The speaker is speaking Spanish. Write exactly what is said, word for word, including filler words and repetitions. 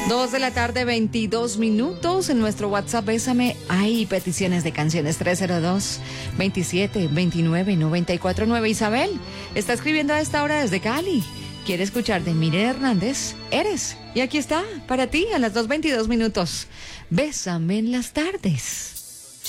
Dos de la tarde, veintidós minutos. En nuestro WhatsApp Bésame hay peticiones de canciones tres cero dos, veintisiete, veintinueve, noventa y cuatro nueve. Isabel está escribiendo a esta hora desde Cali. Quiere escuchar de Miriam Hernández, Eres. Y aquí está, para ti, a las dos veintidós minutos. Bésame en las tardes.